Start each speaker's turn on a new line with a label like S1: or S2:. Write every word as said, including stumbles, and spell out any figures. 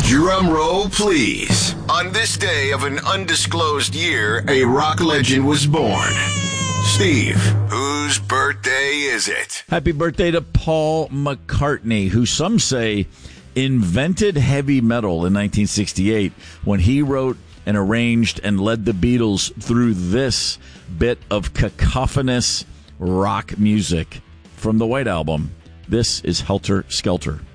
S1: Drum roll, please. On this day of an undisclosed year, a rock legend was born. Steve, whose birthday is it?
S2: Happy birthday to Paul McCartney, who some say invented heavy metal in nineteen sixty-eight when he wrote and arranged and led the Beatles through this bit of cacophonous rock music from the White Album. This is Helter Skelter.